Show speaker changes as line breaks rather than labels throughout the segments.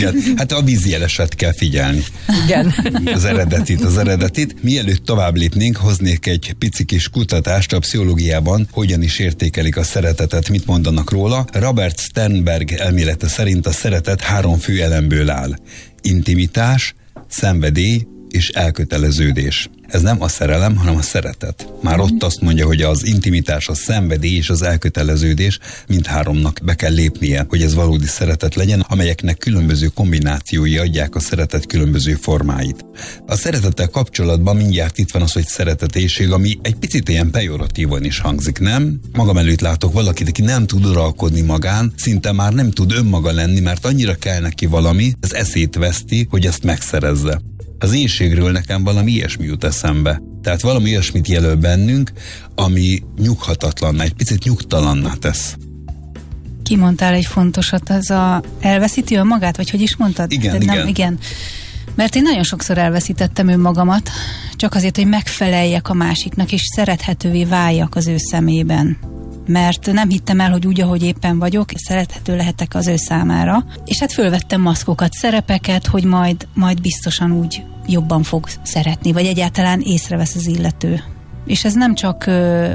Igen, hát a vízjeleset kell figyelni.
Igen.
Az eredetit. Mielőtt tovább lépnénk, hoznék egy pici kis kutatást a pszichológiában, hogyan is értékelik a szeretetet, mit mondanak róla. Robert Sternberg elmélete szerint a szeretet 3 fő elemből áll. Intimitás, szenvedély és elköteleződés. Ez nem a szerelem, hanem a szeretet. Már ott azt mondja, hogy az intimitás, a szenvedély és az elköteleződés mindháromnak be kell lépnie, hogy ez valódi szeretet legyen, amelyeknek különböző kombinációi adják a szeretet különböző formáit. A szeretettel kapcsolatban mindjárt itt van az, hogy szeretetéség, ami egy picit ilyen pejoratívan is hangzik, nem? Magam előtt látok valakit, aki nem tud uralkodni magán, szinte már nem tud önmaga lenni, mert annyira kell neki valami, az eszét veszti, hogy ezt megszerezze. Az énségről nekem valami ilyesmi jut eszembe. Tehát valami ilyesmit jelöl bennünk, ami nyughatatlanná, egy picit nyugtalanná tesz.
Kimondtál egy fontosat, az elveszíti önmagát, vagy hogy is mondtad?
Igen.
Mert én nagyon sokszor elveszítettem önmagamat, csak azért, hogy megfeleljek a másiknak, és szerethetővé váljak az ő szemében. Mert nem hittem el, hogy úgy, ahogy éppen vagyok, szerethető lehetek az ő számára. És hát fölvettem maszkokat, szerepeket, hogy majd biztosan úgy jobban fog szeretni, vagy egyáltalán észrevesz az illető. És ez nem csak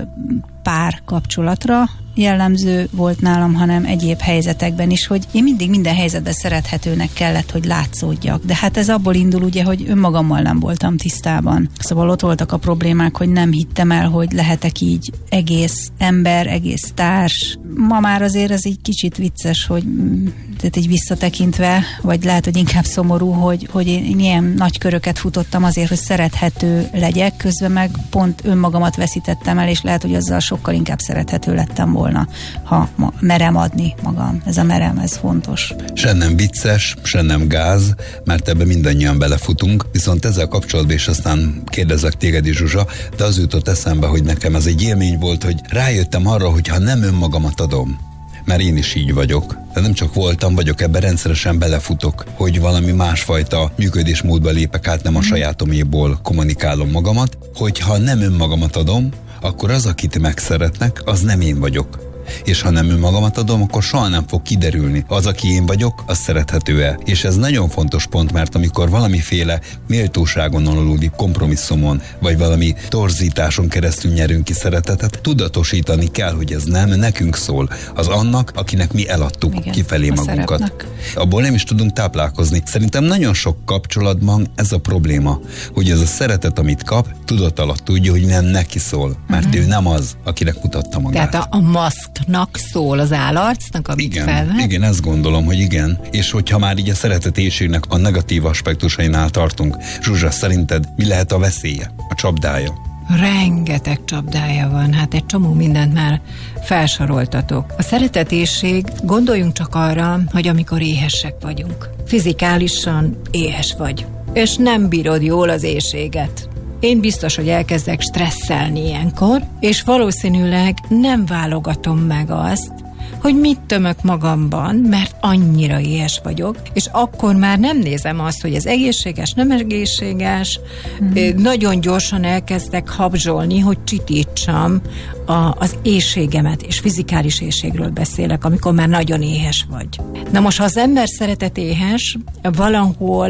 pár kapcsolatra jellemző volt nálam, hanem egyéb helyzetekben is, hogy én mindig minden helyzetben szerethetőnek kellett, hogy látszódjak. De hát ez abból indul ugye, hogy önmagammal nem voltam tisztában. Szóval ott voltak a problémák, hogy nem hittem el, hogy lehetek így egész ember, egész társ. Ma már azért ez egy kicsit vicces, hogy tehát így visszatekintve, vagy lehet, hogy inkább szomorú, hogy én ilyen nagy köröket futottam azért, hogy szerethető legyek, közben meg pont önmagamat veszítettem el, és lehet, hogy azzal sokkal inkább szerethető lettem volna, ha merem adni magam. Ez a merem, ez fontos.
Se nem vicces, se nem gáz, mert ebbe mindannyian belefutunk, viszont ezzel kapcsolatban, és aztán kérdezek téged is, Zsuzsa, de az jutott eszembe, hogy nekem ez egy élmény volt, hogy rájöttem arra, hogy ha nem önmagamat adom, mert én is így vagyok. De nem csak vagyok, ebben rendszeresen belefutok, hogy valami másfajta működésmódba lépek át, nem a sajátoméból kommunikálom magamat, hogyha nem önmagamat adom, akkor az, akit megszeretnek, az nem én vagyok. És ha nem önmagamat adom, akkor soha nem fog kiderülni. Az, aki én vagyok, az szerethető-e. És ez nagyon fontos pont, mert amikor valamiféle méltóságon alulódik, kompromisszumon, vagy valami torzításon keresztül nyerünk ki szeretetet, tudatosítani kell, hogy ez nem nekünk szól. Az annak, akinek mi eladtuk kifelé magunkat. Szerepnek. Abból nem is tudunk táplálkozni. Szerintem nagyon sok kapcsolatban ez a probléma, hogy ez a szeretet, amit kap, tudat alatt tudja, hogy nem neki szól, mert ő nem az, akinek mutatta magát.
Tehát a maszknak szól az állarcnak, amit felvett?
Igen, ezt gondolom, hogy igen. És hogyha már így a szeretetéségnek a negatív aspektusainál tartunk, Zsuzsa, szerinted mi lehet a veszélye, a csapdája?
Rengeteg csapdája van, hát egy csomó mindent már felsoroltatok. A szeretetésség, gondoljunk csak arra, hogy amikor éhesek vagyunk. Fizikálisan éhes vagy, és nem bírod jól az éhséget. Én biztos, hogy elkezdek stresszelni ilyenkor, és valószínűleg nem válogatom meg azt, hogy mit tömök magamban, mert annyira éhes vagyok, és akkor már nem nézem azt, hogy ez egészséges, nem egészséges, nagyon gyorsan elkezdek habzsolni, hogy csitítsam az éhségemet, és fizikális éhségről beszélek, amikor már nagyon éhes vagy. Na most, ha az ember szeretetéhes, valahol...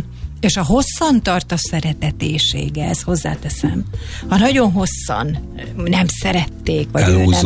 és a hosszan tart a szeretetésége, ezt hozzáteszem. Ha nagyon hosszan nem szerették, vagy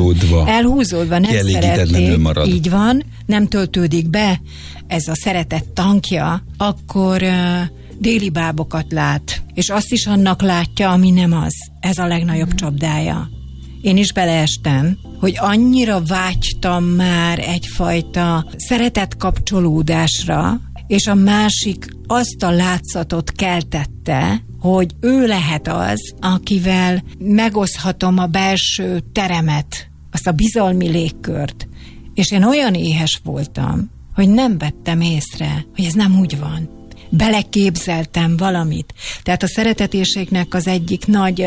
elhúzódva nem szerették, így van, nem töltődik be ez a szeretet tankja, akkor déli bábokat lát, és azt is annak látja, ami nem az. Ez a legnagyobb csapdája. Én is beleestem, hogy annyira vágytam már egyfajta szeretet kapcsolódásra, és a másik azt a látszatot keltette, hogy ő lehet az, akivel megoszthatom a belső teremet, azt a bizalmi légkört. És én olyan éhes voltam, hogy nem vettem észre, hogy ez nem úgy van. Beleképzeltem valamit. Tehát a szeretetéségnek az egyik nagy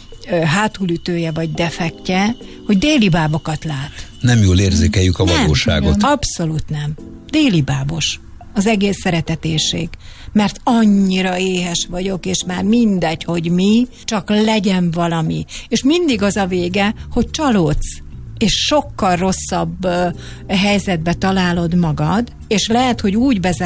hátulütője vagy defektje, hogy déli bábokat lát.
Nem jól érzékeljük a valóságot.
Abszolút nem. Déli bábos az egész szeretetésség. Mert annyira éhes vagyok, és már mindegy, hogy mi, csak legyen valami. És mindig az a vége, hogy csalódsz, és sokkal rosszabb helyzetbe találod magad, és lehet, hogy úgy bezárod a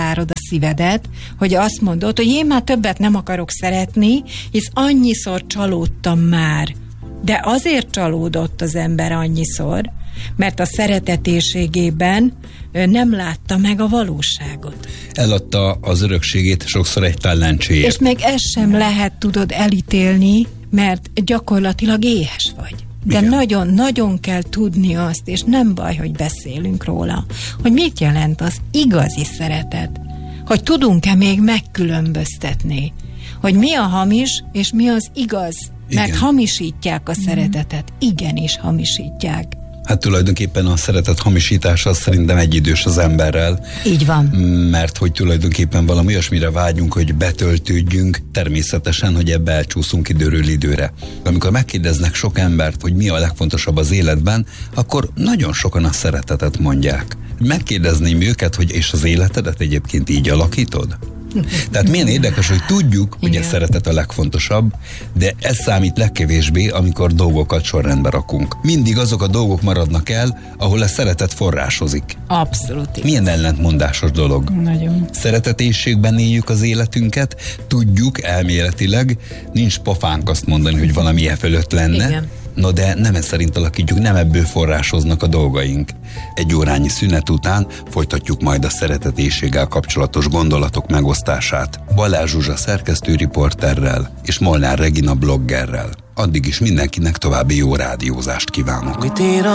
szívedet, hogy azt mondod, hogy én már többet nem akarok szeretni, hisz annyiszor csalódtam már. De azért csalódott az ember annyiszor, mert a szeretetésségében nem látta meg a valóságot.
Eladta az örökségét sokszor egy tálláncséért.
És még ezt sem lehet, tudod, elítélni, mert gyakorlatilag éhes vagy. De nagyon-nagyon kell tudni azt, és nem baj, hogy beszélünk róla, hogy mit jelent az igazi szeretet. Hogy tudunk-e még megkülönböztetni, hogy mi a hamis, és mi az igaz. Mert
Igen.
hamisítják a szeretetet. Igenis hamisítják.
Hát tulajdonképpen a szeretet hamisítása az szerintem egyidős az emberrel.
Így van.
Mert hogy tulajdonképpen valami olyasmire vágyunk, hogy betöltődjünk, természetesen, hogy ebbe elcsúszunk időről időre. Amikor megkérdeznek sok embert, hogy mi a legfontosabb az életben, akkor nagyon sokan a szeretetet mondják. Megkérdezném őket, hogy és az életedet egyébként így alakítod? Tehát milyen érdekes, hogy tudjuk, hogy a szeretet a legfontosabb, de ez számít legkevésbé, amikor dolgokat sorrendbe rakunk. Mindig azok a dolgok maradnak el, ahol a szeretet forrásozik.
Abszolút.
Milyen ellentmondásos dolog.
Nagyon.
Szeretetésségben éljük az életünket, tudjuk elméletileg, nincs pofánk azt mondani, hogy valami e fölött lenne.
Igen.
No de nem ezt szerint alakítjuk, nem ebből forrásoznak a dolgaink. Egy órányi szünet után folytatjuk majd a szeretetésséggel kapcsolatos gondolatok megosztását Balázs Zsuzsa szerkesztőriporterrel és Molnár Regina bloggerrel. Addig is mindenkinek további jó rádiózást kívánok.